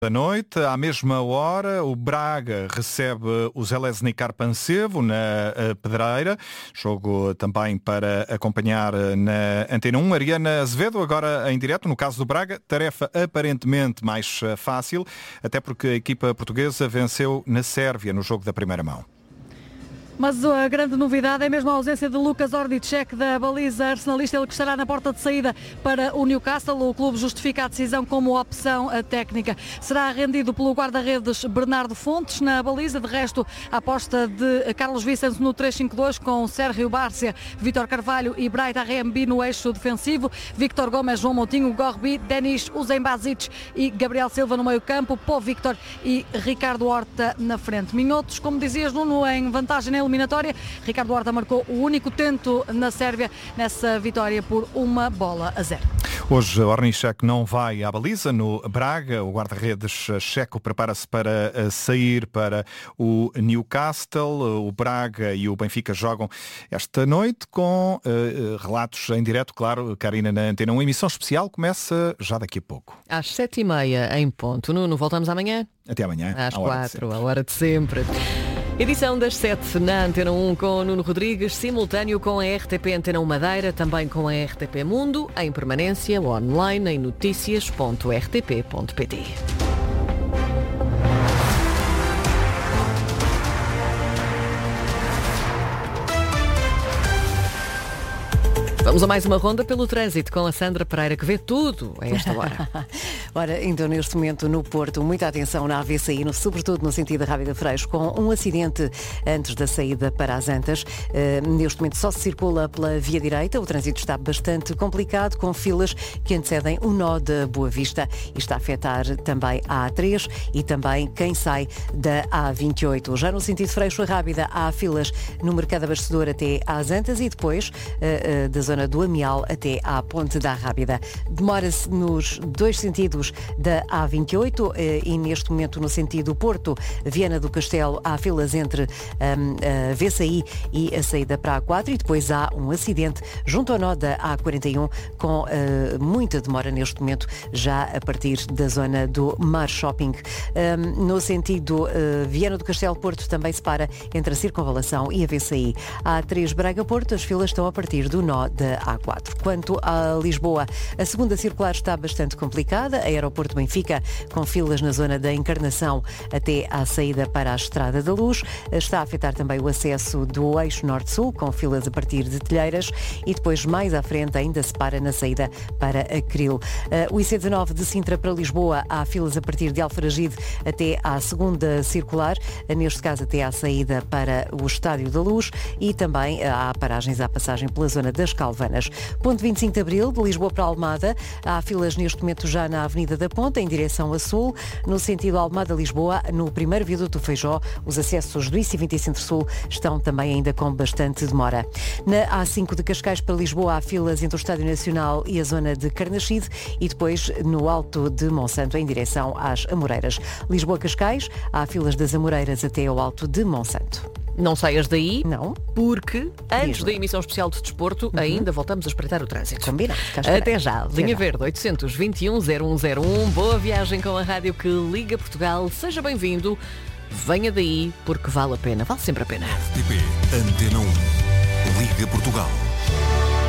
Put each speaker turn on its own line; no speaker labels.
Da noite, à mesma hora, o Braga recebe o Železný Pančevo na Pedreira. Jogo também para acompanhar na Antena 1. Ariana Azevedo, agora em direto, no caso do Braga, tarefa aparentemente mais fácil, até porque a equipa portuguesa venceu na Sérvia no jogo da primeira mão.
Mas a grande novidade é mesmo a ausência de Lukas Ordicek da baliza arsenalista, ele que estará na porta de saída para o Newcastle. O clube justifica a decisão como opção técnica. Será rendido pelo guarda-redes Bernardo Fontes na baliza. De resto, a aposta de Carlos Vicente no 3-5-2 com Sérgio Bárcia, Vítor Carvalho e Bright Arrembi no eixo defensivo. Victor Gomes, João Moutinho, Gorbi, Denis Uzembazic e Gabriel Silva no meio-campo. Pó Victor e Ricardo Horta na frente. Minhotos, como dizias, Nuno, em vantagem na eliminatória. Ricardo Horta marcou o único tento na Sérvia nessa vitória por 1-0.
Hoje, Ornichek não vai à baliza no Braga. O guarda-redes checo prepara-se para sair para o Newcastle. O Braga e o Benfica jogam esta noite com relatos em direto, claro, Karina, na Antena 1. Emissão especial começa já daqui a pouco.
Às 7h30 em ponto. Nuno, voltamos amanhã?
Até amanhã.
Às 4, a hora de sempre. Edição das 7 na Antena 1 com Nuno Rodrigues, simultâneo com a RTP Antena 1 Madeira, também com a RTP Mundo, em permanência online em noticias.rtp.pt. Vamos a mais uma ronda pelo trânsito com a Sandra Pereira, que vê tudo a esta hora.
Ora, então neste momento no Porto, muita atenção na AVCI, sobretudo no sentido da Rábida Freixo, com um acidente antes da saída para as Antas. Neste momento só se circula pela via direita, o trânsito está bastante complicado, com filas que antecedem o nó da Boa Vista e está a afetar também a A3 e também quem sai da A28. Já no sentido Freixo a Rábida, há filas no Mercado Abastecedor até às Antas e depois da zona do Amial até à Ponte da Rábida. Demora-se nos dois sentidos da A28 e neste momento no sentido Porto, Viana do Castelo, há filas entre a VCI e a saída para a A4 e depois há um acidente junto ao nó da A41 com muita demora neste momento já a partir da zona do Mar Shopping. No sentido Viana do Castelo Porto também se para entre a Circunvalação e a VCI. A A3 Braga Porto, as filas estão a partir do nó da A4. Quanto a Lisboa, a segunda circular está bastante complicada. Aeroporto Benfica, com filas na zona da Encarnação até à saída para a Estrada da Luz. Está a afetar também o acesso do eixo Norte-Sul, com filas a partir de Telheiras e depois mais à frente ainda se para na saída para Acril. O IC19 de Sintra para Lisboa, há filas a partir de Alfarragide até à segunda circular, neste caso até à saída para o Estádio da Luz e também há paragens à passagem pela zona das Calvanas. Ponto 25 de Abril, de Lisboa para Almada, há filas neste momento já na Avenida da Ponta, em direção a sul, no sentido Almada-Lisboa, no primeiro viaduto do Feijó, os acessos do IC20 Centro-Sul estão também ainda com bastante demora. Na A5 de Cascais para Lisboa, há filas entre o Estádio Nacional e a zona de Carnaxide e depois no Alto de Monsanto, em direção às Amoreiras. Lisboa-Cascais, há filas das Amoreiras até ao Alto de Monsanto.
Não saias daí,
não,
porque antes da emissão especial de desporto ainda voltamos a espreitar o trânsito.
Combinado.
Até já. Linha Verde 821-0101. Boa viagem com a rádio que liga Portugal. Seja bem-vindo. Venha daí porque vale a pena. Vale sempre a pena.
RTP Antena 1. Liga Portugal.